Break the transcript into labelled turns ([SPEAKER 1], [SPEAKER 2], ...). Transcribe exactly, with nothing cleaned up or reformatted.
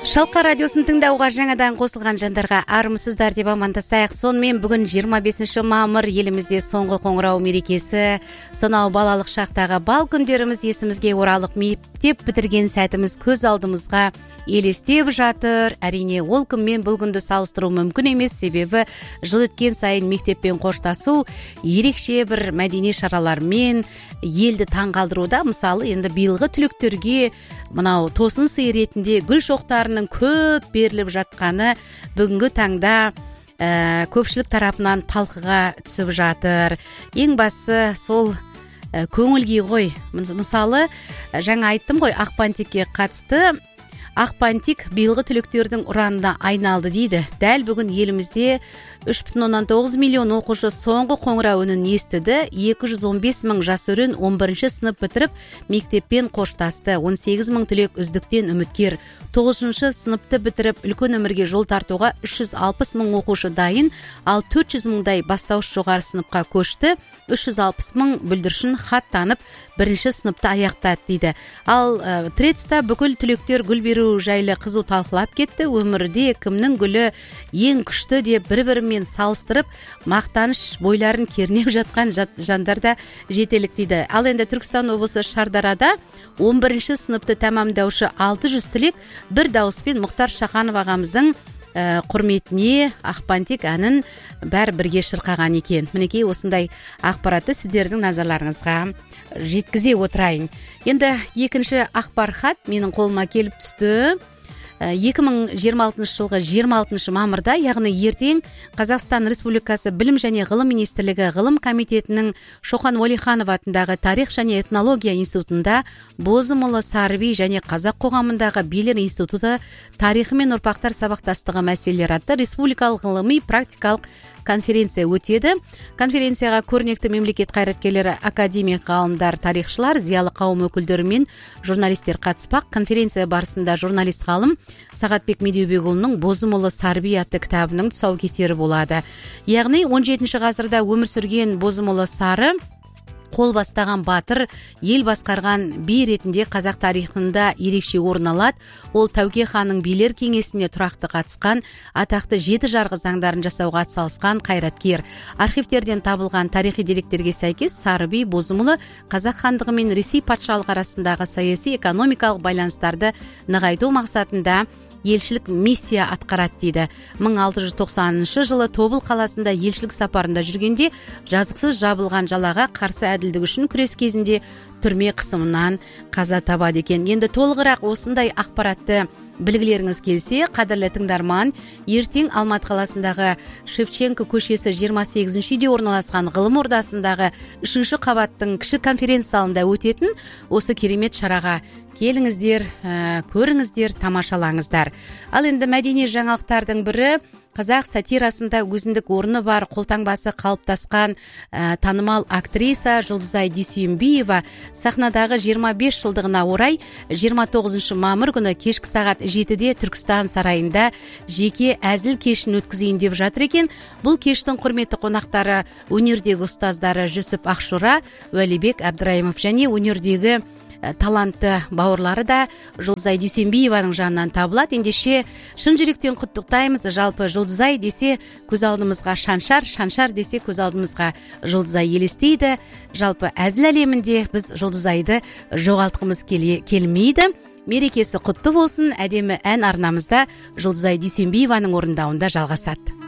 [SPEAKER 1] Шалқа радиосын тыңдауға жаңадан қосылған жандарға армысыздар деп амандасайық. Сонымен бүгін жиырма бесінші мамыр елімізде соңғы қоңырау мерекесі. Сонау балалық шақтағы бал күндеріміз есімізге оралып, мектеп бітірген сәтіміз көз алдымызға елестеп жатыр. Әрине ол күнмен бұл күнді салыстыру мүмкін емес, себебі жыл өткен сайын мектеппен қоштасу ерекше бір мәдени шаралармен елді таңғалдыруда. Мысалы, енді биылғы түлектерге мынау тосын сый ретінде гүл шоқтарының көп беріліп жатқаны бүгінгі таңда ә, көпшілік тарапынан талқыға түсіп жатыр. Ең басы сол ә, көңілге ғой. Мысалы, жаңа айттым ғой, Ақпантикке қатысты. Ақпантик биылғы түлектердің ұранына айналды дейді. Дәл бүгін елімізде үш бүтін оннан тоғыз миллион оқушы соңғы қоңырау үнін естіді. екі жүз он бес мың жас өрен он бірінші сынып бітіріп мектеппен қоштасты. он сегіз мың түлек үздіктен үміткер. тоғызыншы сыныпты бітіріп үлкен өмірге жол тартуға үш жүз алпыс мың оқушы дайын, ал төрт жүз мыңдай бастауыш жоғары сыныпқа көшті. үш жүз алпыс мың бүлдіршін хат танып бірінші сыныпты аяқтады дейді. Ал ә, Трецта бүкіл түлектер гүл беру жайлы қызу талқылап кетті. Өмірде кімнің гүлі ең күшті деп бір-бірімен салыстырып, мақтаныш бойларын кернеп жатқан жандар да жетелік дейді. Ал енді Түркістан облысы Шардарада он бірінші сыныпты тәмамдаушы алты жүз түлек бір дауыспен Мұхтар Шаханов ағамыздың ә, құрметіне Ақпантик әнін бәрі бірге шырқаған екен. Мінекей осындай ақпаратты сіздердің назарларыңызға жеткізе отырайын. Енді екінші ақпар хат менің қолыма келіп түсті. екі мың жиырма алтыншы жылғы жиырма алтыншы мамырда, яғни ертең Қазақстан Республикасы Білім және ғылым министрлігі ғылым комитетінің Шоқан Уәлиханов атындағы тарих және этнология институтында Бозымұлы Сарби және қазақ қоғамындағы билер институты тарихы мен ұрпақтар сабақтастығы мәселелері атты республикалық ғылыми практикалық конференция өтеді. Конференцияға көрнекті мемлекет қайраткерлері, академик, ғалымдар, тарихшылар, зиялы қауым өкілдері мен журналистер қатыспақ. Конференция барысында журналист ғалым Сағатбек Медеубекұлының Бозымұлы Сарби атты кітабының тұсаукесері болады. Яғни он жетінші ғасырда өмір сүрген Бозымұлы Сары қол бастаған батыр, ел басқарған би ретінде қазақ тарихында ерекше орын алады. Ол Тәуке ханның билер кеңесіне тұрақты қатысқан, атақты жеті жарғы заңдарын жасауға атсалысқан қайраткер. Архивтерден табылған тарихи деректерге сәйкес Сары би Бозымұлы қазақ хандығы мен Ресей патшалығы арасындағы саяси экономикалық байланыстарды нығайту мақсатында елшілік миссия атқарады дейді. мың алты жүз тоқсаныншы жылы Тобыл қаласында елшілік сапарында жүргенде жазықсыз жабылған жалаға қарсы әділдік үшін күрес кезінде түрме қысымынан қаза табады екен. Енді толығырақ осындай ақпаратты білгілеріңіз келсе, қадірлі тыңдарман, ертең Алматы қаласындағы Шевченко көшесі жиырма сегізінші үйде орналасқан ғылым ордасындағы үшінші қабаттың кіші конференц залында өтетін осы керемет шараға келіңіздер, ә, көріңіздер, тамашалаңыздар. Ал енді мәдени жаңалықтардың бірі қазақ сатирасында өзіндік орны бар, қолтаңбасы қалыптасқан ә, танымал актриса Жұлдызай Дүйсенбиева сахнадағы жиырма бес жылдығына орай жиырма тоғызыншы мамыр күні кешкі сағат жетіде Түркістан сарайында жеке әзіл кешін өткізейін деп жатыр екен. Бұл кештің құрметті қонақтары өнердегі ұстаздары Жүсіп Ақшура, Уәлибек Әбдірайымов және өнердегі талантты бауырлары да Жұлдызай Дүйсенбиеваның жанынан табылады. Ендеше шын жүректен құттықтаймыз. Жалпы Жұлдызай десе көз алдымызға Шаншар, Шаншар десе көз алдымызға Жұлдызай елестейді. Жалпы әзіл әлемінде біз Жұлдызайды жоғалтқымыз келмейді. Мерекесі құтты болсын. Әдемі ән арнамызда Жұлдызай Дүйсенбиеваның орындауында жалғасады.